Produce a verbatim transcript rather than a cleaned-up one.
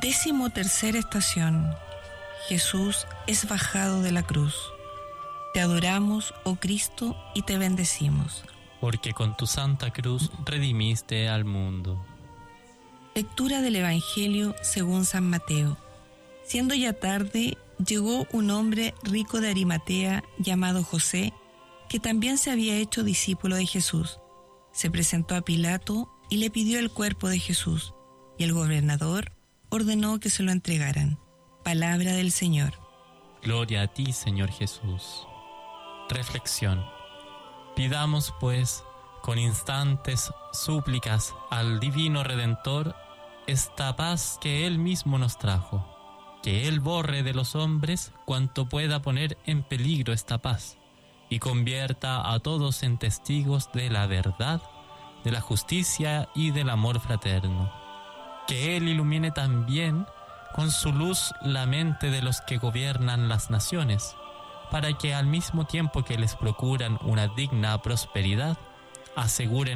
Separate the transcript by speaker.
Speaker 1: Décimo tercera estación. Jesús es bajado de la cruz. Te adoramos, oh Cristo, y te bendecimos.
Speaker 2: Porque con tu santa cruz redimiste al mundo.
Speaker 1: Lectura del Evangelio según San Mateo. Siendo ya tarde, llegó un hombre rico de Arimatea llamado José, que también se había hecho discípulo de Jesús. Se presentó a Pilato y le pidió el cuerpo de Jesús, y el gobernador ordenó que se lo entregaran. Palabra del Señor.
Speaker 2: Gloria a ti, Señor Jesús. Reflexión. Pidamos, pues, con instantes súplicas al Divino Redentor esta paz que Él mismo nos trajo, que Él borre de los hombres cuanto pueda poner en peligro esta paz y convierta a todos en testigos de la verdad, de la justicia y del amor fraterno. Que Él ilumine también con su luz la mente de los que gobiernan las naciones, para que al mismo tiempo que les procuran una digna prosperidad, aseguren